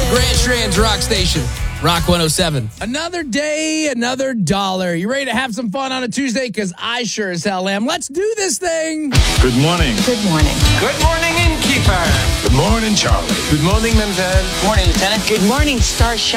Grand Strand's Rock Station, Rock 107. Another day, another dollar. You ready to have some fun on a Tuesday? Because I sure as hell am. Let's do this thing. Good morning. Good morning. Good morning, innkeeper. Good morning, Charlie. Good morning, mademoiselle. Morning, Lieutenant. Good morning, Starshine.